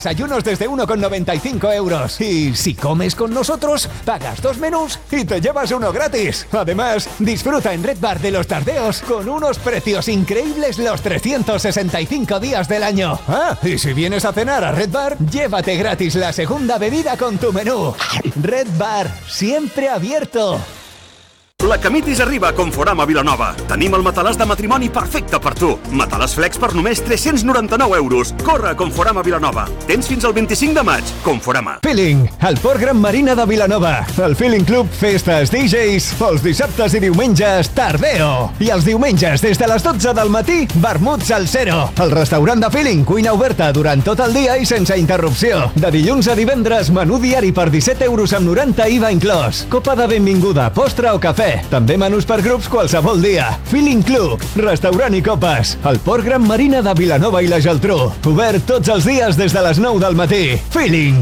Desayunos desde 1,95 euros. Y si comes con nosotros, pagas 2 menús y te llevas uno gratis. Además, disfruta en Red Bar de los tardeos con unos precios increíbles los 365 días del año. Ah, y si vienes a cenar a Red Bar, llévate gratis la segunda bebida con tu menú. Red Bar, siempre abierto. La Camitis arriba a Conforama Vilanova. Tenim el matalàs de matrimoni perfecte per tu. Matalàs Flex per només 399 euros. Corre a Conforama Vilanova. Tens fins al 25 de maig. Conforama. Feeling, el Port Gran Marina de Vilanova. El Feeling Club, festes, DJs, els dissabtes i diumenges, tardeo. I els diumenges, des de les 12 del matí, vermuts al zero. El restaurant de Feeling, cuina oberta durant tot el dia i sense interrupció. De dilluns a divendres, menú diari per 17 euros amb 90 IVA inclòs. Copa de benvinguda, postre o cafè. També menús per grups qualsevol dia. Feeling Club, restaurant i copes. El Port Gran Marina de Vilanova i la Geltrú. Obert tots els dies des de les 9 del matí. Feeling.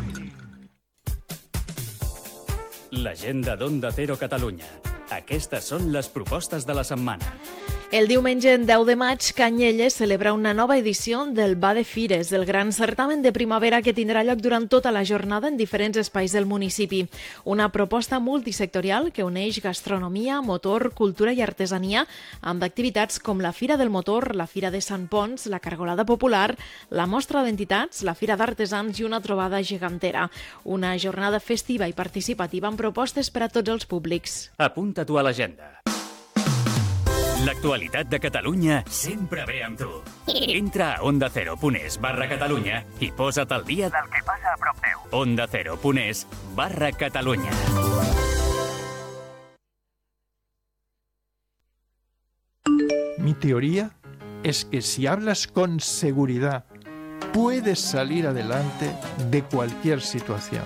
L'agenda d'Onda Cero Catalunya. Aquestes són les propostes de la setmana. El diumenge 10 de maig, Canyelles celebra una nova edició del Va de Fires, el gran certamen de primavera que tindrà lloc durant tota la jornada en diferents espais del municipi. Una proposta multisectorial que uneix gastronomia, motor, cultura i artesania amb activitats com la Fira del Motor, la Fira de Sant Pons, la Cargolada Popular, la Mostra d'Entitats, la Fira d'Artesans i una trobada gegantera. Una jornada festiva i participativa amb propostes per a tots els públics. Apunta-t'ho a l'agenda. L'actualitat de Catalunya sempre ve amb tu. Entra a ondacero.es/Catalunya i posa't al dia del que passa a prop teu. ondacero.es/Catalunya. Mi teoría es que si hablas con seguridad, puedes salir adelante de cualquier situación.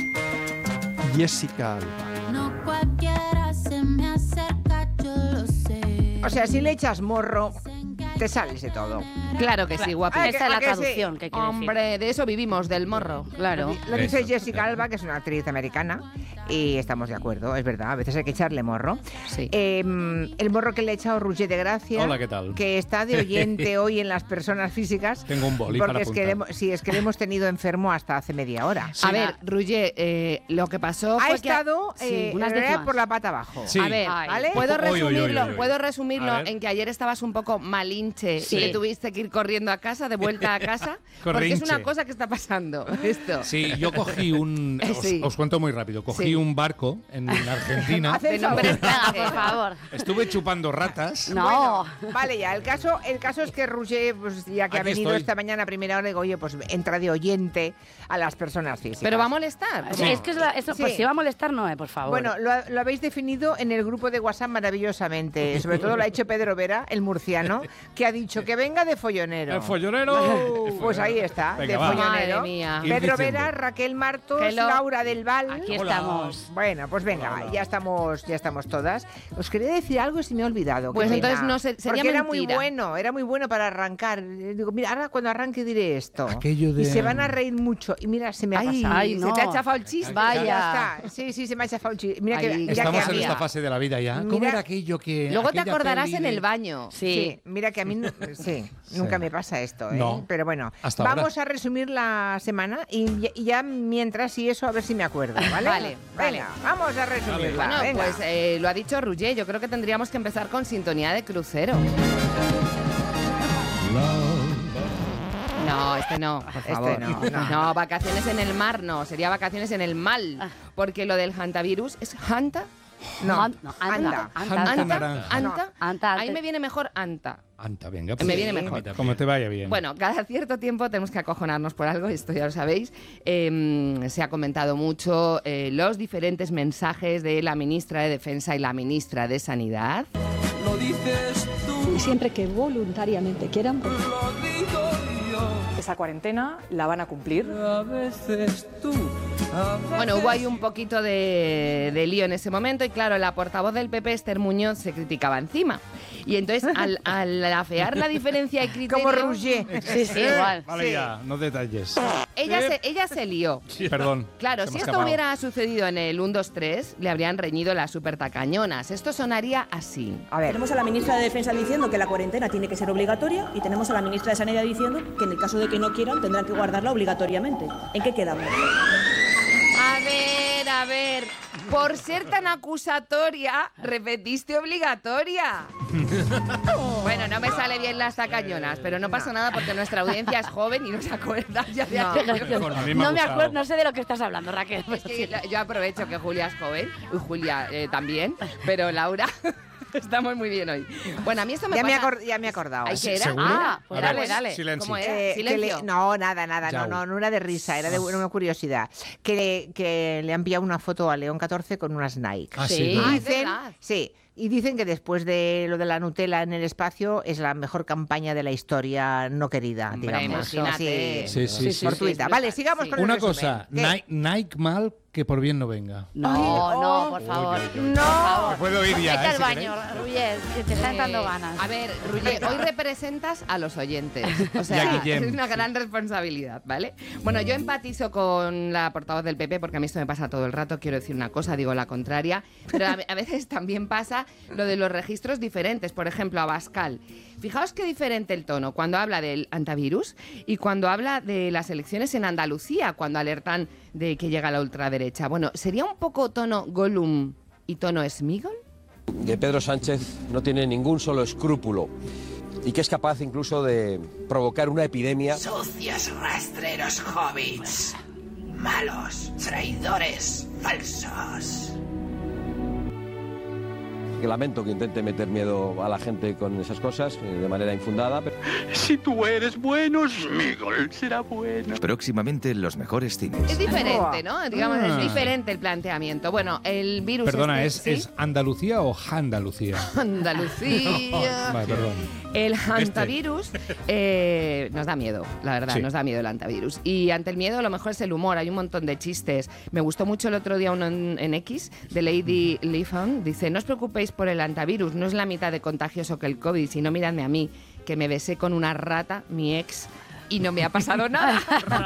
Jessica Alba. No cualquiera se me acerca, yo lo sé. O sea, si le echas morro, te sales de todo. Claro que sí, guapi. Esa es la que traducción sí? que quiere decir. Hombre, de eso vivimos, del morro, claro. Lo dice Jessica Alba, que es una actriz americana, y estamos de acuerdo, es verdad, a veces hay que echarle morro. Sí. El morro que le ha echado Roger de Gracia, Hola, ¿qué tal? que está de oyente hoy en las personas físicas. Tengo un boli porque para es que es que le hemos tenido enfermo hasta hace media hora. A ver, Roger, lo que pasó Ha fue estado unas realidad décimas. por la pata abajo. Sí. A ver, ¿vale? ¿puedo Oy, oy, resumirlo, oy, oy. ¿puedo A resumirlo ver. en que ayer estabas un poco malinche Sí. y que tuviste que ir corriendo a casa, de vuelta a casa? Porque es una Corrinche. cosa que está pasando, esto. Sí, yo cogí un... Sí. Os cuento muy rápido. Cogí Sí. un barco en Argentina. Hace De el nombre favor. Venga, por favor. Estuve chupando ratas. No. Bueno, vale, ya. El caso es que Roger, pues ya que ha Aquí venido estoy. esta mañana a primera hora, digo, oye, pues entra de oyente a las personas físicas. Pero va a molestar. Sí, es que eso, pues Sí. si va a molestar, no, por favor. Bueno, lo habéis definido en el grupo de WhatsApp maravillosamente. Sobre todo lo ha hecho Pedro Vera, el murciano, que ha dicho que venga de follonero. ¡El follonero! Pues ahí está, Venga, de va. follonero. Madre mía. Ir Pedro diciendo. Vera, Raquel Martos, Hello. Laura del Val. Aquí Hola. estamos. Bueno, pues venga, Hola. ya estamos todas. Os quería decir algo y se me ha olvidado. qué Pues pena. entonces no sé, sería Porque mentira. era muy bueno para arrancar. Digo, mira, ahora cuando arranque diré esto. Aquello de- Y se van a reír mucho. Y mira, se me ha pasado. ay, no. Se te ha chafado el chiste. Vaya. Ya está. Sí, se me ha chafado el chiste. Mira que, Ay, mira Estamos que a en mí- esta fase de la vida ya. ¿Cómo Mira- era aquello que... Luego te aquella acordarás peli en de- el baño. Sí, mira que a mí nunca me pasa esto, ¿eh? No. Pero bueno, Hasta vamos a resumir la semana y ya mientras y eso a ver si me acuerdo, ¿vale? Vale, Venga, vamos a resumirla. Bueno, venga. pues lo ha dicho Roger, yo creo que tendríamos que empezar con sintonía de crucero. No, este no, por favor. no. Vacaciones en el mar no, sería vacaciones en el mal. Porque lo del hantavirus es hanta. No, Anta. anda. Anta naranja. Anta. Anta. Ahí me viene mejor anta. Anta, venga. Me viene mejor. Como te vaya bien. Bueno, cada cierto tiempo tenemos que acojonarnos por algo, esto ya lo sabéis. Se ha comentado mucho los diferentes mensajes de la ministra de Defensa y la ministra de Sanidad. Y siempre que voluntariamente quieran, Esa cuarentena la van a cumplir. Bueno, hubo ahí un poquito de lío en ese momento y claro, la portavoz del PP, Esther Muñoz, se criticaba encima. Y entonces, al afear la diferencia de criterio... Como Roger. Sí, igual. Vale, ya, no detalles. Ella se lió. Sí, perdón. Claro, se si me ha esto escapado. hubiera sucedido en el 1, 2, 3, le habrían reñido las súper tacañonas. Esto sonaría así. A ver. Tenemos a la ministra de Defensa diciendo que la cuarentena tiene que ser obligatoria y tenemos a la ministra de Sanidad diciendo que en el caso de que no quieran tendrán que guardarla obligatoriamente. ¿En qué quedamos? A ver, por ser tan acusatoria, repetiste obligatoria. Bueno, no me sale bien las tacañonas, pero no pasa nada porque nuestra audiencia es joven y no se acuerda ya de No me acuerdo, no sé de lo que estás hablando, Raquel. Es que yo aprovecho que Julia es joven, y Julia también, pero Laura... Estamos muy bien hoy. Bueno, a mí esto me pasa... Ya me he acordado. ¿Ay, qué era? ¿Seguro? Pues dale. Silencio. ¿Cómo era? ¿Silencio? No, nada. No era de risa, era de una curiosidad. Que le han enviado una foto a León XIV con unas Nike. Ah, sí. Y dicen, y dicen que después de lo de la Nutella en el espacio es la mejor campaña de la historia no querida, Hombre, digamos. imagínate. Sí. Fortuita. Vale, sigamos con el Una resumen. cosa, ¿Qué? Nike mal, que por bien no venga. No, por favor. No. Puedo ir ya, Vete al si baño, Ruller, que te están dando ganas. A ver, Ruller, hoy representas a los oyentes. O sea, Y a Guillem. es una gran responsabilidad, ¿vale? Bueno, yo empatizo con la portavoz del PP porque a mí esto me pasa todo el rato. Quiero decir una cosa, digo la contraria. Pero a veces también pasa lo de los registros diferentes. Por ejemplo, Abascal. Fijaos qué diferente el tono cuando habla del antivirus y cuando habla de las elecciones en Andalucía, cuando alertan de que llega la ultraderecha. Bueno, ¿sería un poco tono Gollum y tono Smigol? Que Pedro Sánchez no tiene ningún solo escrúpulo y que es capaz incluso de provocar una epidemia. Sucios rastreros hobbits, malos, traidores, falsos. Que lamento que intente meter miedo a la gente con esas cosas de manera infundada. Pero... Si tú eres bueno, Smigol será bueno. Próximamente en los mejores cines. Es diferente, ¿no? Digamos, es diferente el planteamiento. Bueno, el virus... Perdona, ¿sí? ¿es Andalucía o Andalucía? Andalucía. Vale, perdón. El antivirus nos da miedo, la verdad, nos da miedo el antivirus. Y ante el miedo lo mejor es el humor, hay un montón de chistes. Me gustó mucho el otro día uno en X, de Lady Lifan, dice, no os preocupéis por el antivirus, no es la mitad de contagioso que el COVID, sino miradme a mí, que me besé con una rata, mi ex, y no me ha pasado nada.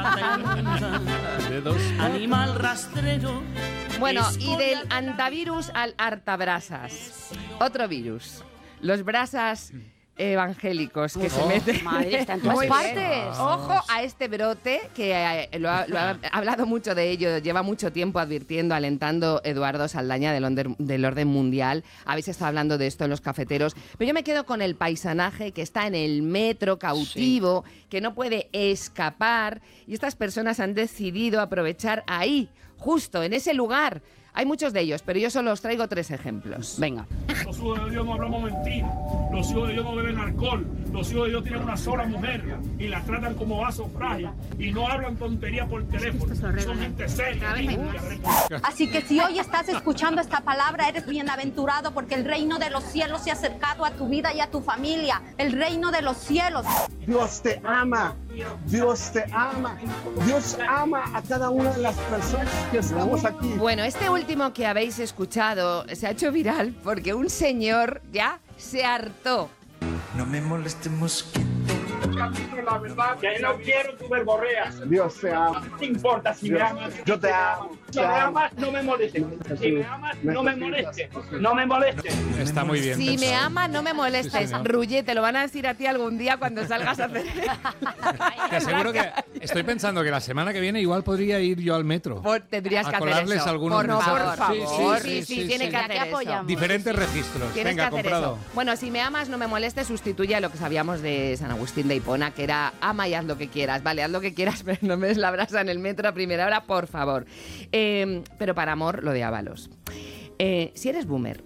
Animal rastrero. Bueno, y del antivirus al hartabrasas. Otro virus. Los brasas evangélicos que se meten. Madre, está en todas Muy partes. bien. Ojo a este brote que lo ha hablado mucho de ello, lleva mucho tiempo advirtiendo, alentando Eduardo Saldaña del orden mundial. Habéis estado hablando de esto en los cafeteros, pero yo me quedo con el paisanaje que está en el metro cautivo, que no puede escapar, y estas personas han decidido aprovechar ahí, justo en ese lugar. Hay muchos de ellos, pero yo solo os traigo 3 ejemplos. Venga. Los hijos de Dios no hablamos mentira. Los hijos de Dios no beben alcohol. Los hijos de Dios tienen una sola mujer y la tratan como vaso frágil. Y no hablan tontería por teléfono. Son gente seria. Así que si hoy estás escuchando esta palabra, eres bienaventurado porque el reino de los cielos se ha acercado a tu vida y a tu familia. El reino de los cielos. Dios te ama. Dios te ama. Dios ama a cada una de las personas que estamos aquí. Bueno, este último que habéis escuchado se ha hecho viral porque un señor ya se hartó. No me molestes, mosquito. La verdad que no quiero tu verborrea. Dios te ama. No te importa si me amas. Yo te amo. Si me amas, no me molestes. Si me amas, no me molestes. No me molestes. Está muy bien Si me pensado. ama, no me molestes. Sí, señor. Rulle, te lo van a decir a ti algún día cuando salgas a hacer... Te aseguro que estoy pensando que la semana que viene igual podría ir yo al metro. Tendrías a que hacer colarles eso. algunos Por mensajes. favor. Sí, tiene que hacer eso. Diferentes registros. Tienes Venga, que hacer comprado. eso. Bueno, si me amas, no me molestes, sustituye a lo que sabíamos de San Agustín de Hipona, que era ama y haz lo que quieras. Vale, haz lo que quieras, pero no me des la brasa en el metro a primera hora, por favor. Pero para amor, lo de Ábalos. Si eres boomer,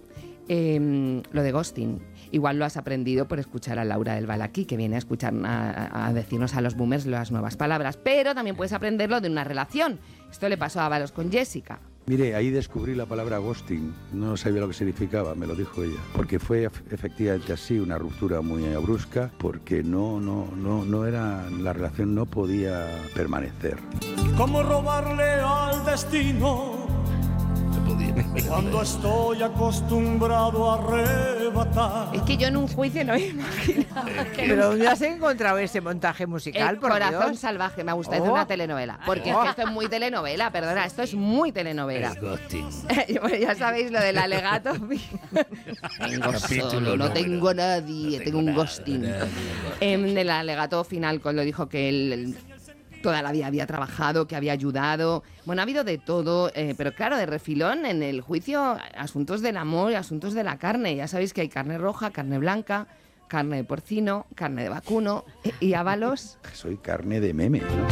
lo de ghosting, igual lo has aprendido por escuchar a Laura del Val aquí, que viene a escuchar a decirnos a los boomers las nuevas palabras. Pero también puedes aprenderlo de una relación. Esto le pasó a Ábalos con Jessica. Mire, ahí descubrí la palabra ghosting. No sabía lo que significaba, me lo dijo ella. Porque fue efectivamente así, una ruptura muy brusca, porque no era, la relación no podía permanecer. ¿Cómo robarle al destino Cuando estoy acostumbrado a arrebatar. Es que yo en un juicio no me imaginaba. ¿Pero dónde has encontrado ese montaje musical? El por Corazón Dios? Salvaje, me gusta, es de una telenovela. Porque es que esto es muy telenovela, perdona, esto es muy telenovela. Bueno, ya sabéis lo del alegato. Tengo solo, no tengo a nadie, tengo un ghosting. En el alegato final, lo dijo que él toda la vida había trabajado, que había ayudado. Bueno, ha habido de todo, pero claro, de refilón en el juicio, asuntos del amor y asuntos de la carne. Ya sabéis que hay carne roja, carne blanca, carne de porcino, carne de vacuno y Ábalos. Soy carne de meme, ¿no?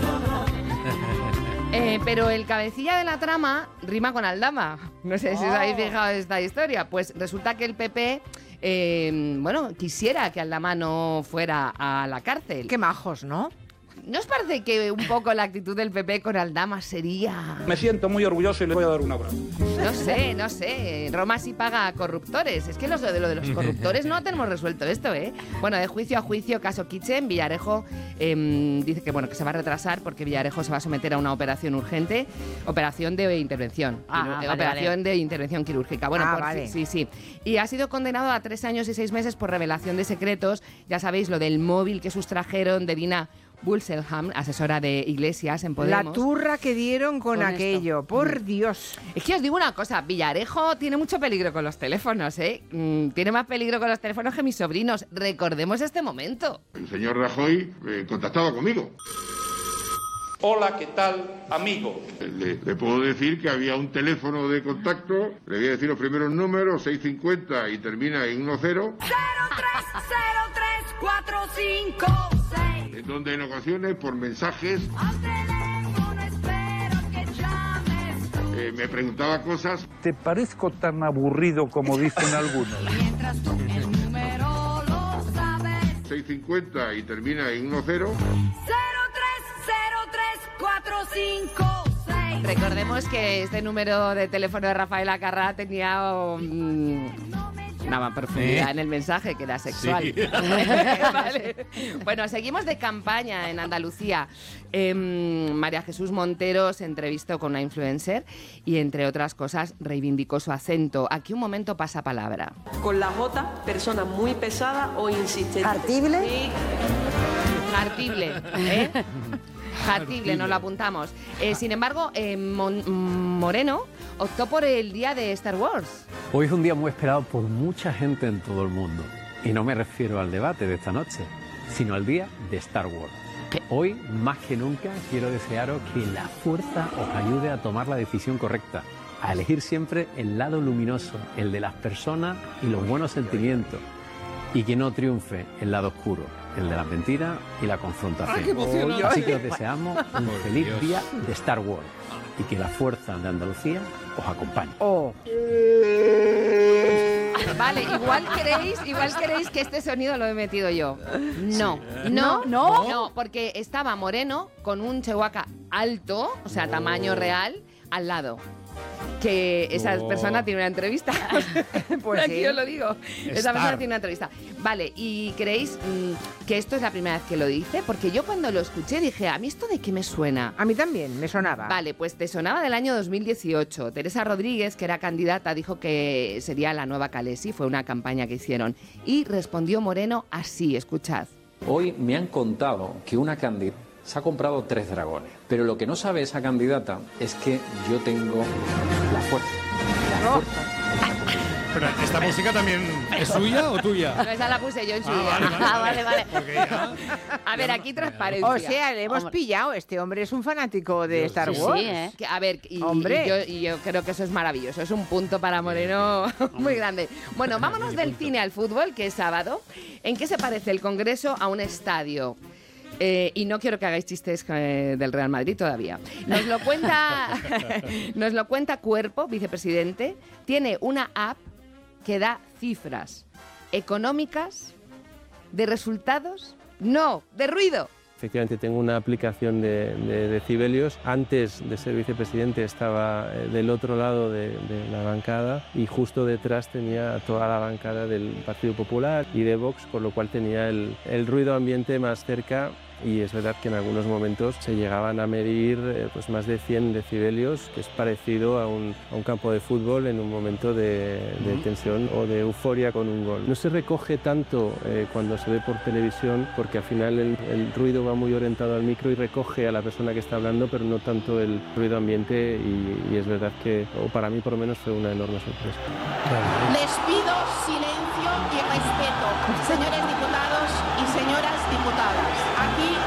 Pero el cabecilla de la trama rima con Aldama. No sé si os habéis fijado en esta historia. Pues resulta que el PP, quisiera que Aldama no fuera a la cárcel. Qué majos, ¿no? ¿No os parece que un poco la actitud del PP con Aldama sería...? Me siento muy orgulloso y le voy a dar un abrazo. No sé. Roma sí paga a corruptores. Es que lo de los corruptores no tenemos resuelto esto, ¿eh? Bueno, de juicio a juicio, caso Kitchen, Villarejo dice que se va a retrasar porque Villarejo se va a someter a una operación urgente, operación de intervención. De intervención quirúrgica. Bueno, vale. Sí. Y ha sido condenado a 3 años y 6 meses por revelación de secretos. Ya sabéis, lo del móvil que sustrajeron de Dina Bulselham, asesora de Iglesias en Podemos. La turra que dieron con aquello, por Dios. Es que os digo una cosa, Villarejo tiene mucho peligro con los teléfonos, ¿eh? Tiene más peligro con los teléfonos que mis sobrinos. Recordemos este momento. El señor Rajoy contactaba conmigo. Hola, ¿qué tal, amigo? Le puedo decir que había un teléfono de contacto, le voy a decir los primeros números, 650 y termina en 10. 030345. Donde en ocasiones por mensajes me preguntaba cosas. ¿Te parezco tan aburrido como dicen algunos? Mientras tú el número lo sabes. 650 y termina en 10. 030345. Recordemos que este número de teléfono de Rafael Acarrá tenía una profundidad en el mensaje, que era sexual. Sí. Vale. Bueno, seguimos de campaña en Andalucía. María Jesús Montero se entrevistó con una influencer y, entre otras cosas, reivindicó su acento. Aquí un momento pasa palabra. Con la J, persona muy pesada o insistente. ¿Artible? Sí. Jartible, ¿eh? Jartible, nos lo apuntamos. Sin embargo, Moreno optó por el día de Star Wars. Hoy es un día muy esperado por mucha gente en todo el mundo. Y no me refiero al debate de esta noche, sino al día de Star Wars. Hoy, más que nunca, quiero desearos que la fuerza os ayude a tomar la decisión correcta, a elegir siempre el lado luminoso, el de las personas y los buenos sentimientos, y que no triunfe el lado oscuro, el de la mentira y la confrontación. ¡Qué emocionante! Así que os deseamos un feliz día de Star Wars y que la fuerza de Andalucía os acompañe. Vale, igual queréis que este sonido lo he metido yo. No, porque estaba Moreno con un chihuahua alto, o sea, tamaño real, al lado. Que esa persona tiene una entrevista. Pues aquí os lo digo. Esa persona tiene una entrevista. Vale, ¿y creéis que esto es la primera vez que lo dice? Porque yo cuando lo escuché dije, ¿a mí esto de qué me suena? A mí también, me sonaba. Vale, pues te sonaba del año 2018. Teresa Rodríguez, que era candidata, dijo que sería la nueva Calesi. Fue una campaña que hicieron. Y respondió Moreno así, escuchad. Hoy me han contado que una candidata se ha comprado 3 dragones, pero lo que no sabe esa candidata es que yo tengo la fuerza. Pero esta música también es suya o tuya. No, esa la puse yo en su día. Vale. A ver, aquí transparencia. O sea, le hemos pillado. Este hombre es un fanático de Star Wars. Sí, ¿eh? A ver, y yo creo que eso es maravilloso. Es un punto para Moreno muy grande. Bueno, vámonos del cine al fútbol, que es sábado. ¿En qué se parece el Congreso a un estadio? Y no quiero que hagáis chistes del Real Madrid todavía. Nos lo cuenta Cuerpo, vicepresidente. Tiene una app que da cifras económicas, de resultados, no, de ruido. Efectivamente, tengo una aplicación de decibelios. Antes de ser vicepresidente estaba del otro lado de la bancada y justo detrás tenía toda la bancada del Partido Popular y de Vox, con lo cual tenía el ruido ambiente más cerca y es verdad que en algunos momentos se llegaban a medir pues más de 100 decibelios, que es parecido a un campo de fútbol en un momento de tensión o de euforia con un gol. No se recoge tanto cuando se ve por televisión, porque al final el ruido va muy orientado al micro y recoge a la persona que está hablando, pero no tanto el ruido ambiente, y es verdad que, o para mí por lo menos, fue una enorme sorpresa. Les pido silencio y respeto, señores diputados y señoras diputadas. Aquí